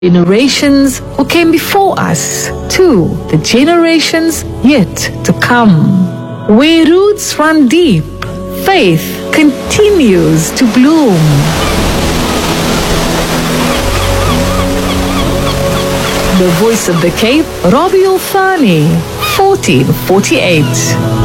generations who came before us to the generations yet to come. Where roots run deep, faith continues to bloom. The Voice of the Cape, Robbie Olfani, 1448.